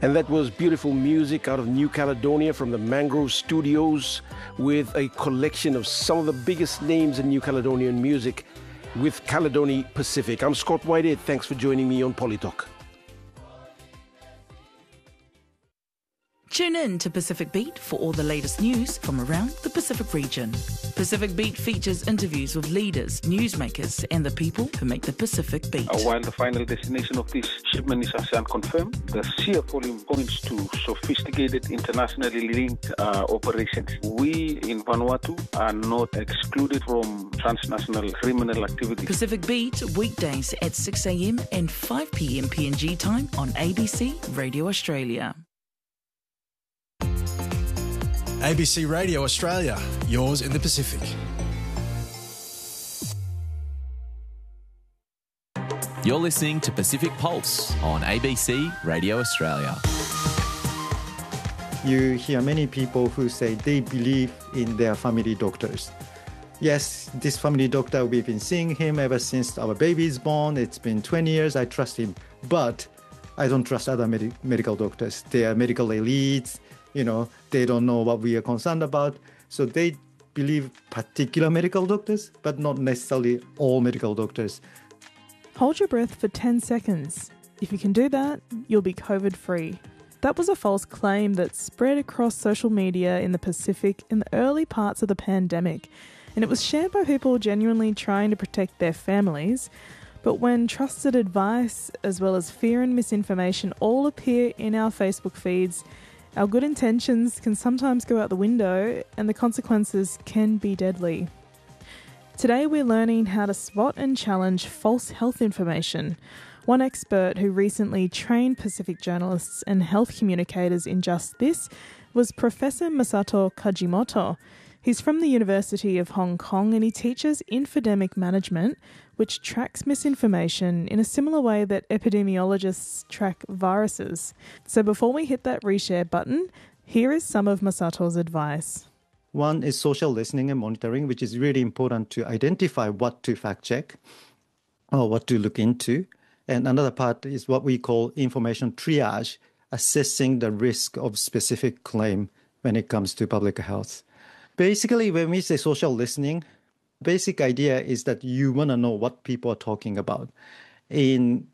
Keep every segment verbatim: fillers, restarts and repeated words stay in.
And that was beautiful music out of New Caledonia from the Mangrove Studios with a collection of some of the biggest names in New Caledonian music with Caledoni Pacific. I'm Scott Whitehead. Thanks for joining me on Polytalk. Tune in to Pacific Beat for all the latest news from around the Pacific region. Pacific Beat features interviews with leaders, newsmakers, and the people who make the Pacific Beat. Uh, while the final destination of this shipment is unconfirmed, the sheer volume points to sophisticated, internationally linked uh, operations. We in Vanuatu are not excluded from transnational criminal activity. Pacific Beat, weekdays at six a.m. and five p.m. P N G time on A B C Radio Australia. A B C Radio Australia, yours in the Pacific. You're listening to Pacific Pulse on A B C Radio Australia. You hear many people who say they believe in their family doctors. Yes, this family doctor, we've been seeing him ever since our baby is born. It's been twenty years. I trust him. But I don't trust other med- medical doctors. They are medical elites. You know, they don't know what we are concerned about. So they believe particular medical doctors, but not necessarily all medical doctors. Hold your breath for ten seconds. If you can do that, you'll be COVID-free. That was a false claim that spread across social media in the Pacific in the early parts of the pandemic, and it was shared by people genuinely trying to protect their families. But when trusted advice, as well as fear and misinformation, all appear in our Facebook feeds, our good intentions can sometimes go out the window and the consequences can be deadly. Today we're learning how to spot and challenge false health information. One expert who recently trained Pacific journalists and health communicators in just this was Professor Masato Kajimoto. He's from the University of Hong Kong and he teaches infodemic management, which tracks misinformation in a similar way that epidemiologists track viruses. So before we hit that reshare button, here is some of Masato's advice. One is social listening and monitoring, which is really important to identify what to fact check or what to look into. And another part is what we call information triage, assessing the risk of specific claim when it comes to public health. Basically, when we say social listening, basic idea is that you want to know what people are talking about. In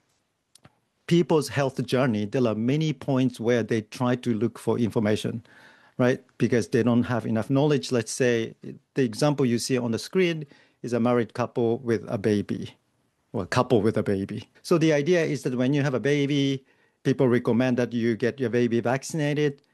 people's health journey, there are many points where they try to look for information, right? Because they don't have enough knowledge. Let's say the example you see on the screen is a married couple with a baby, or a couple with a baby. So the idea is that when you have a baby, people recommend that you get your baby vaccinated.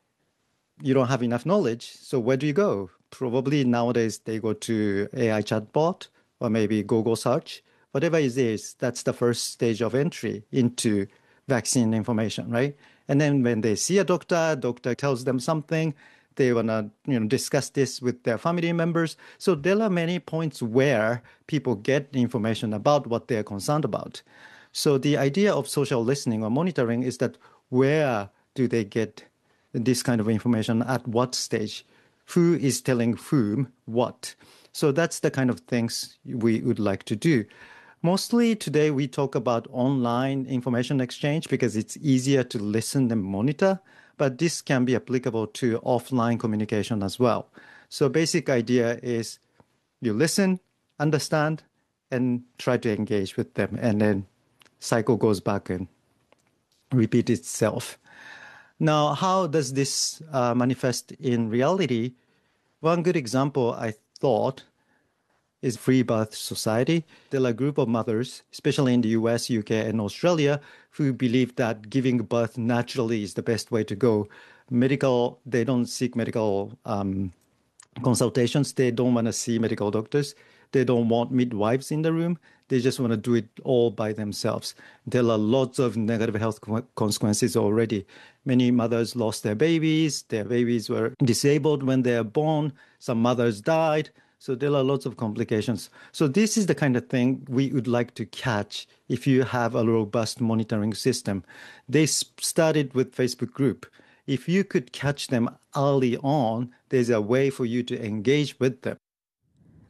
You don't have enough knowledge, so where do you go? Probably nowadays they go to A I chatbot or maybe Google search. Whatever it is, that's the first stage of entry into vaccine information, right? And then when they see a doctor, doctor tells them something, they want to you know, discuss this with their family members. So there are many points where people get information about what they're concerned about. So the idea of social listening or monitoring is that where do they get this kind of information at what stage? Who is telling whom what? So that's the kind of things we would like to do. Mostly today we talk about online information exchange because it's easier to listen and monitor, but this can be applicable to offline communication as well. So basic idea is you listen, understand, and try to engage with them, and then cycle goes back and repeat itself. Now, how does this uh, manifest in reality? One good example, I thought, is Free Birth Society. There are a group of mothers, especially in the U S, U K, and Australia, who believe that giving birth naturally is the best way to go. Medical, they don't seek medical um, consultations. They don't want to see medical doctors. They don't want midwives in the room. They just want to do it all by themselves. There are lots of negative health consequences already. Many mothers lost their babies. Their babies were disabled when they were born. Some mothers died. So there are lots of complications. So this is the kind of thing we would like to catch if you have a robust monitoring system. They started with Facebook group. If you could catch them early on, there's a way for you to engage with them.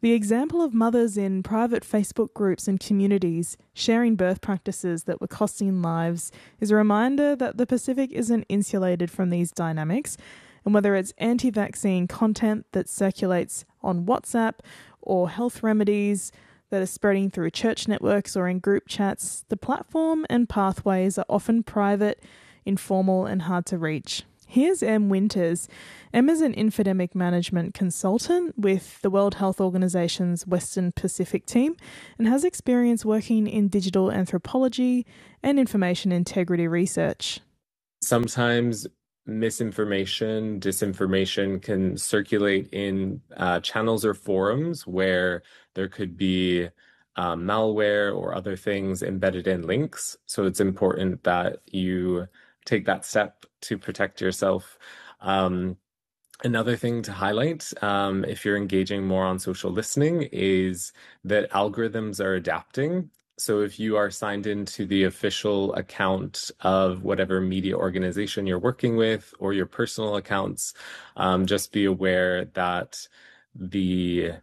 The example of mothers in private Facebook groups and communities sharing birth practices that were costing lives is a reminder that the Pacific isn't insulated from these dynamics, and whether it's anti-vaccine content that circulates on WhatsApp or health remedies that are spreading through church networks or in group chats, the platform and pathways are often private, informal and hard to reach. Here's Em Winters. Em is an infodemic management consultant with the World Health Organization's Western Pacific team and has experience working in digital anthropology and information integrity research. Sometimes misinformation, disinformation can circulate in uh, channels or forums where there could be um, malware or other things embedded in links. So it's important that you take that step to protect yourself. Um, another thing to highlight, um, if you're engaging more on social listening, is that algorithms are adapting. So if you are signed into the official account of whatever media organization you're working with or your personal accounts, um, just be aware that the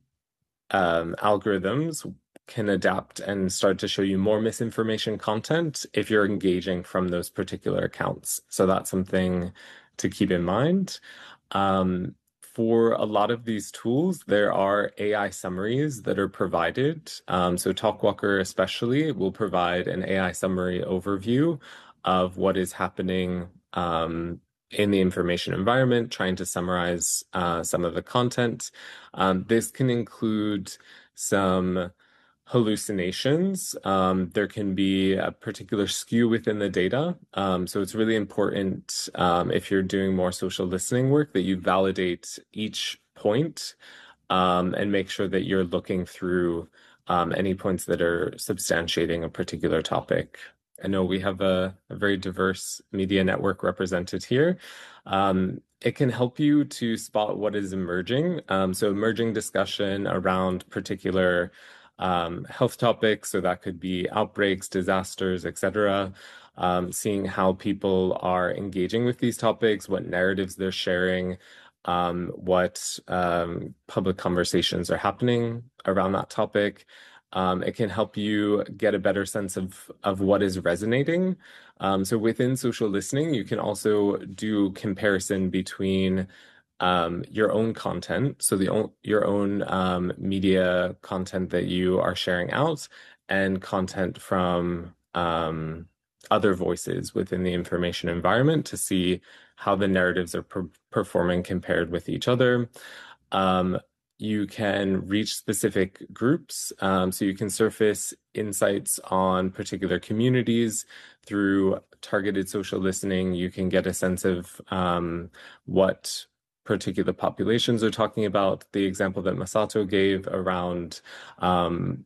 um, algorithms can adapt and start to show you more misinformation content if you're engaging from those particular accounts. So that's something to keep in mind. Um, for a lot of these tools, there are A I summaries that are provided. Um, so Talkwalker especially will provide an A I summary overview of what is happening um, in the information environment, trying to summarize uh, some of the content. Um, this can include some hallucinations. Um, there can be a particular skew within the data. Um, so it's really important um, if you're doing more social listening work that you validate each point um, and make sure that you're looking through um, any points that are substantiating a particular topic. I know we have a, a very diverse media network represented here. Um, it can help you to spot what is emerging. Um, so emerging discussion around particular Um, health topics, so that could be outbreaks, disasters, et cetera. Um, seeing how people are engaging with these topics, what narratives they're sharing, um, what um, public conversations are happening around that topic. Um, it can help you get a better sense of, of what is resonating. Um, so within social listening, you can also do comparison between Um, your own content, so the your own um, media content that you are sharing out, and content from um, other voices within the information environment to see how the narratives are per performing compared with each other. Um, you can reach specific groups, um, so you can surface insights on particular communities through targeted social listening. You can get a sense of um, what particular populations are talking about. The example that Masato gave around um,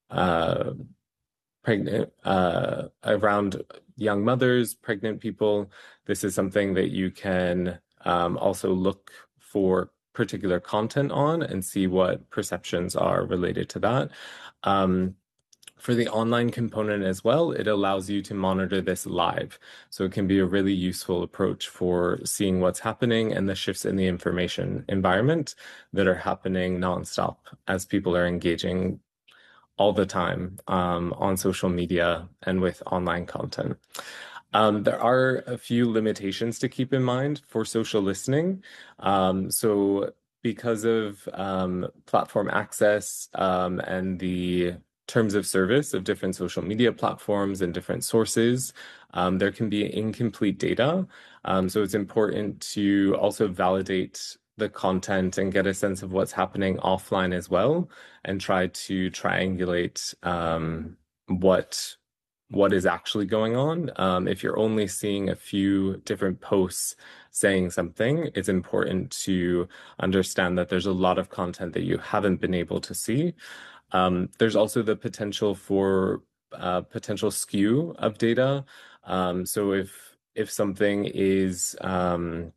uh, pregnant, uh, around young mothers, pregnant people. This is something that you can um, also look for particular content on and see what perceptions are related to that. Um, For the online component as well, it allows you to monitor this live. So it can be a really useful approach for seeing what's happening and the shifts in the information environment that are happening nonstop as people are engaging all the time um, on social media and with online content. Um, there are a few limitations to keep in mind for social listening. Um, so because of um, platform access um, and the terms of service of different social media platforms and different sources, um, there can be incomplete data. Um, so it's important to also validate the content and get a sense of what's happening offline as well, and try to triangulate um, what what is actually going on. Um, if you're only seeing a few different posts saying something, it's important to understand that there's a lot of content that you haven't been able to see. Um, there's also the potential for uh, potential skew of data. Um, so if if something is, um,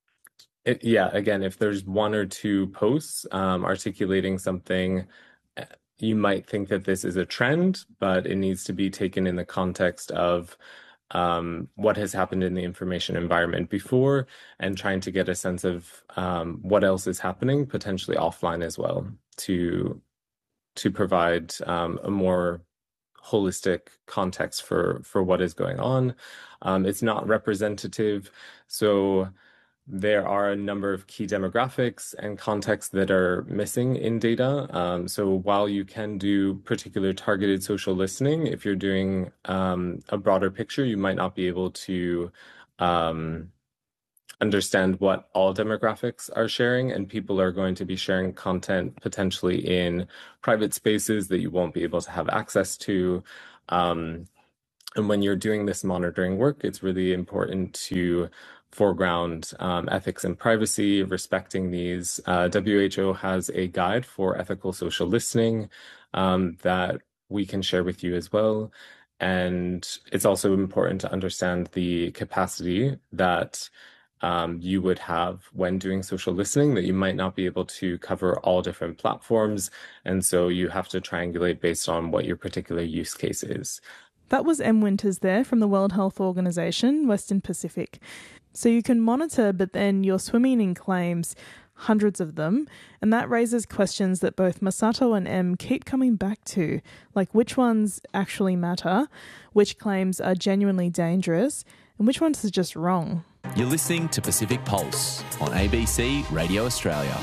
it, yeah, again, if there's one or two posts um, articulating something, you might think that this is a trend, but it needs to be taken in the context of um, what has happened in the information environment before and trying to get a sense of um, what else is happening, potentially offline as well, to to provide um, a more holistic context for for what is going on. Um, it's not representative, so there are a number of key demographics and contexts that are missing in data. Um, so while you can do particular targeted social listening, if you're doing um, a broader picture, you might not be able to um, understand what all demographics are sharing, and people are going to be sharing content potentially in private spaces that you won't be able to have access to. Um, and when you're doing this monitoring work, it's really important to foreground um, ethics and privacy, respecting these. Uh, W H O has a guide for ethical social listening um, that we can share with you as well. And it's also important to understand the capacity that um, you would have when doing social listening, that you might not be able to cover all different platforms. And so you have to triangulate based on what your particular use case is. That was Em Winters there from the World Health Organization, Western Pacific. So you can monitor, but then you're swimming in claims, hundreds of them, and that raises questions that both Masato and Em keep coming back to, like which ones actually matter, which claims are genuinely dangerous, and which ones are just wrong. You're listening to Pacific Pulse on A B C Radio Australia.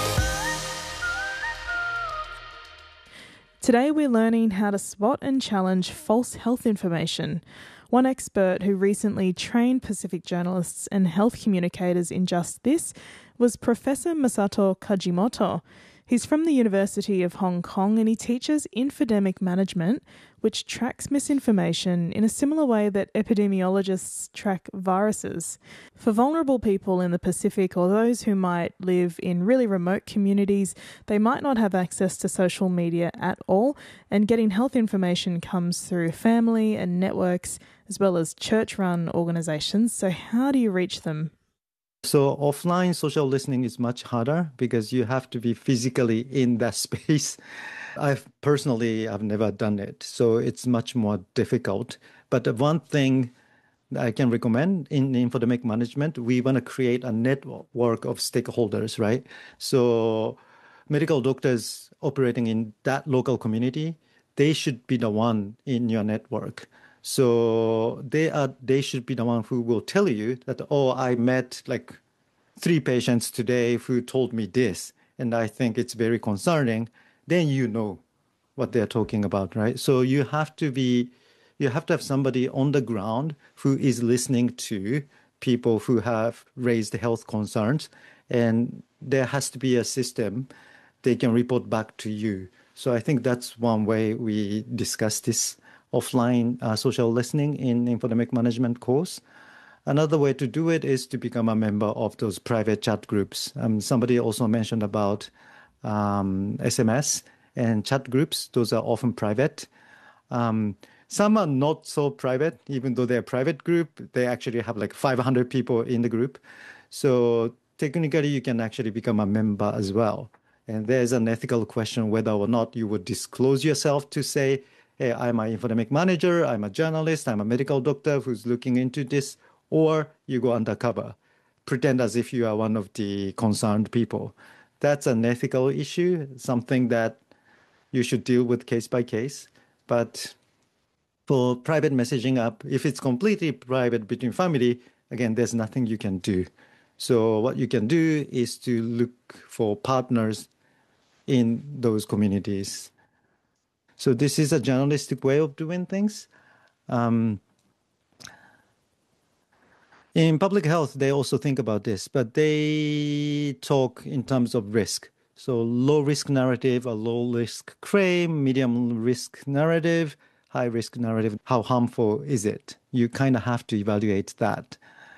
Today we're learning how to spot and challenge false health information. One expert who recently trained Pacific journalists and health communicators in just this was Professor Masato Kajimoto. He's from the University of Hong Kong and he teaches infodemic management, which tracks misinformation in a similar way that epidemiologists track viruses. For vulnerable people in the Pacific or those who might live in really remote communities, they might not have access to social media at all, and getting health information comes through family and networks as well as church-run organisations. So how do you reach them? So offline social listening is much harder because you have to be physically in that space. I've personally, I've never done it, so it's much more difficult. But one thing I can recommend in infodemic management, we want to create a network of stakeholders, right? So medical doctors operating in that local community, they should be the one in your network. So they are they should be the one who will tell you that, oh, I met like three patients today who told me this, and I think it's very concerning. Then you know what they're talking about, right? So you have to be, you have to have somebody on the ground who is listening to people who have raised health concerns, and there has to be a system they can report back to you. So I think that's one way we discuss this offline uh, social listening in infodemic management course. Another way to do it is to become a member of those private chat groups. Um, somebody also mentioned about um, S M S and chat groups. Those are often private. Um, some are not so private, even though they're a private group. They actually have like five hundred people in the group. So technically, you can actually become a member as well. And there's an ethical question whether or not you would disclose yourself to say, hey, I'm an infodemic manager, I'm a journalist, I'm a medical doctor who's looking into this, or you go undercover, pretend as if you are one of the concerned people. That's an ethical issue, something that you should deal with case by case. But for private messaging app, if it's completely private between family, again, there's nothing you can do. So what you can do is to look for partners in those communities. So this is a journalistic way of doing things. Um, in public health, they also think about this, but they talk in terms of risk. So low risk narrative, a low risk claim, medium risk narrative, high risk narrative. How harmful is it? You kind of have to evaluate that.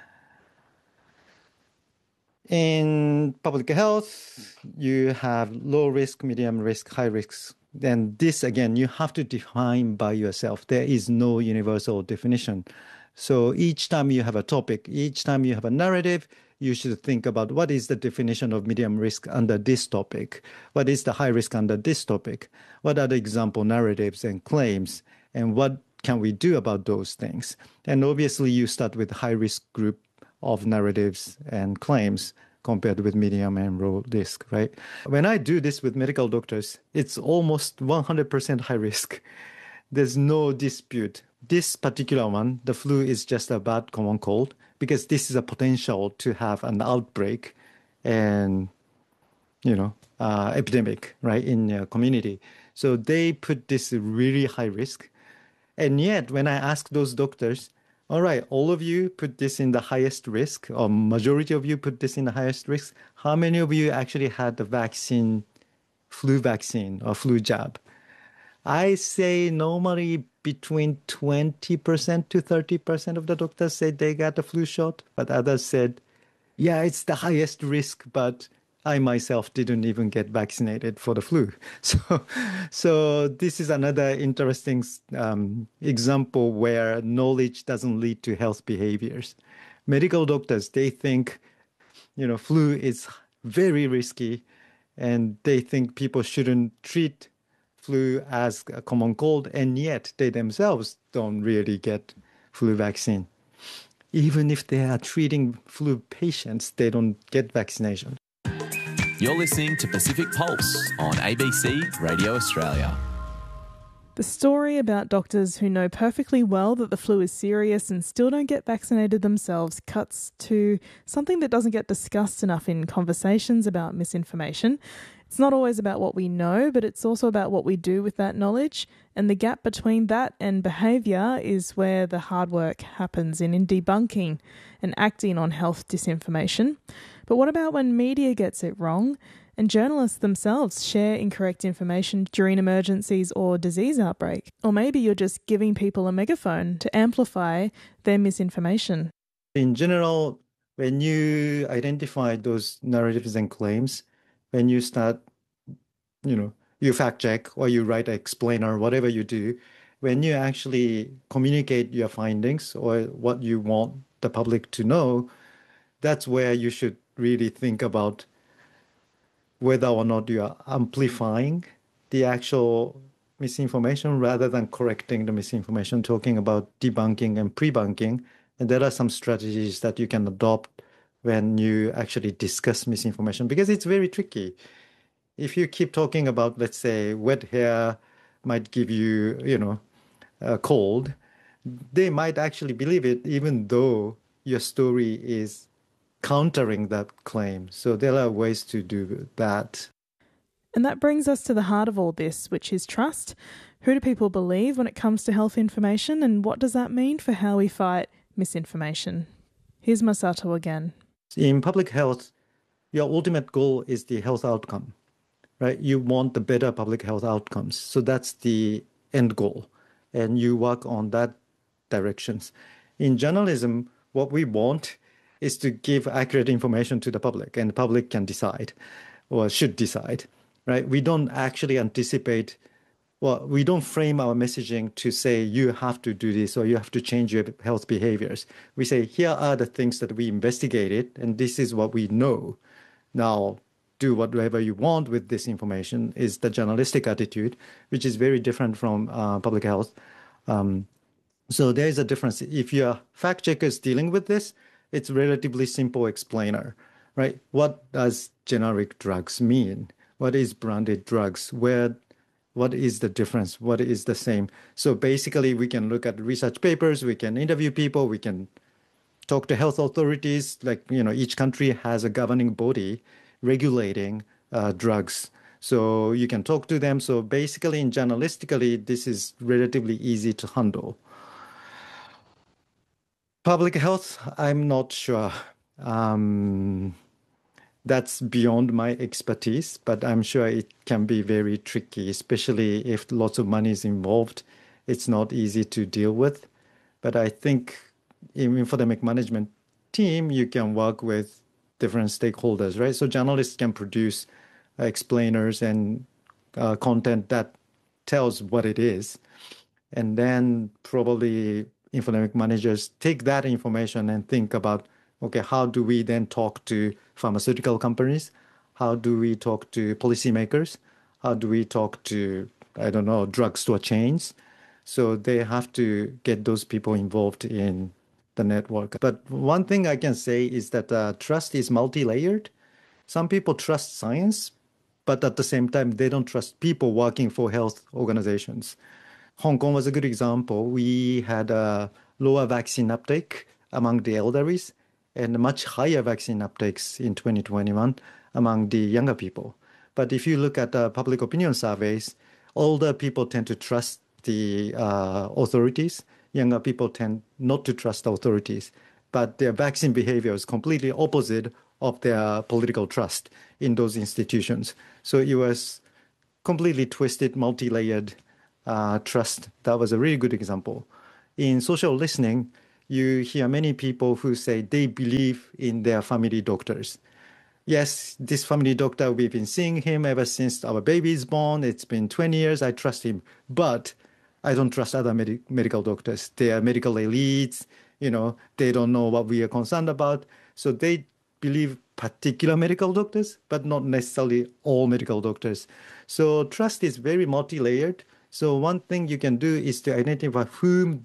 In public health, you have low risk, medium risk, high risk. Then this, again, you have to define by yourself. There is no universal definition. So each time you have a topic, each time you have a narrative, you should think about what is the definition of medium risk under this topic? What is the high risk under this topic? What are the example narratives and claims? And what can we do about those things? And obviously, you start with high-risk group of narratives and claims compared with medium and low risk, right? When I do this with medical doctors, it's almost one hundred percent high risk. There's no dispute. This particular one, the flu is just a bad common cold, because this is a potential to have an outbreak and, you know, uh, epidemic, right, in your community. So they put this really high risk. And yet, when I ask those doctors, all right, all of you put this in the highest risk, or majority of you put this in the highest risk, how many of you actually had the vaccine, flu vaccine or flu jab? I say normally between twenty percent to thirty percent of the doctors said they got the flu shot, but others said, yeah, it's the highest risk, but I myself didn't even get vaccinated for the flu. So, so this is another interesting um, example where knowledge doesn't lead to health behaviors. Medical doctors, they think, you know, flu is very risky, and they think people shouldn't treat flu as a common cold, and yet they themselves don't really get flu vaccine. Even if they are treating flu patients, they don't get vaccination. You're listening to Pacific Pulse on A B C Radio Australia. The story about doctors who know perfectly well that the flu is serious and still don't get vaccinated themselves cuts to something that doesn't get discussed enough in conversations about misinformation. It's not always about what we know, but it's also about what we do with that knowledge. And the gap between that and behaviour is where the hard work happens in, in debunking and acting on health disinformation. But what about when media gets it wrong and journalists themselves share incorrect information during emergencies or disease outbreak? Or maybe you're just giving people a megaphone to amplify their misinformation. In general, when you identify those narratives and claims, when you start, you know, you fact check or you write an explainer, whatever you do, when you actually communicate your findings or what you want the public to know, that's where you should really think about whether or not you are amplifying the actual misinformation rather than correcting the misinformation, talking about debunking and pre-bunking. And there are some strategies that you can adopt when you actually discuss misinformation, because it's very tricky. If you keep talking about, let's say, wet hair might give you, you know, a cold, they might actually believe it, even though your story is countering that claim. So there are ways to do that. And that brings us to the heart of all this, which is trust. Who do people believe when it comes to health information, and what does that mean for how we fight misinformation? Here's Masato again. In public health, your ultimate goal is the health outcome, right? You want the better public health outcomes. So that's the end goal. And you work on that directions. In journalism, what we want is to give accurate information to the public, and the public can decide or should decide, right? We don't actually anticipate, well, we don't frame our messaging to say you have to do this or you have to change your health behaviors. We say, here are the things that we investigated, and this is what we know. Now, do whatever you want with this information is the journalistic attitude, which is very different from uh, public health. Um, so there is a difference. If your fact checker is dealing with this, it's relatively simple explainer, right? What does generic drugs mean? What is branded drugs? Where, what is the difference? What is the same? So basically, we can look at research papers, we can interview people, we can talk to health authorities. Like, you know, each country has a governing body regulating uh, drugs. So you can talk to them. So basically, in journalistically, this is relatively easy to handle. Public health, I'm not sure. Um, that's beyond my expertise, but I'm sure it can be very tricky, especially if lots of money is involved. It's not easy to deal with. But I think in infodemic management team, you can work with different stakeholders, right? So journalists can produce uh, explainers and uh, content that tells what it is. And then probably infodemic managers take that information and think about, okay, how do we then talk to pharmaceutical companies? How do we talk to policymakers? How do we talk to, I don't know, drugstore chains? So they have to get those people involved in the network. But one thing I can say is that uh, trust is multi-layered. Some people trust science, but at the same time, they don't trust people working for health organizations. Hong Kong was a good example. We had a lower vaccine uptake among the elderlies and much higher vaccine uptakes in twenty twenty-one among the younger people. But if you look at the public opinion surveys, older people tend to trust the uh, authorities. Younger people tend not to trust the authorities. But their vaccine behavior is completely opposite of their political trust in those institutions. So it was completely twisted, multi-layered uh, trust. That was a really good example. In social listening, you hear many people who say they believe in their family doctors. Yes, this family doctor, we've been seeing him ever since our baby is born. It's been twenty years. I trust him. But I don't trust other med- medical doctors. They are medical elites. You know, they don't know what we are concerned about. So they believe particular medical doctors, but not necessarily all medical doctors. So trust is very multi-layered. So one thing you can do is to identify whom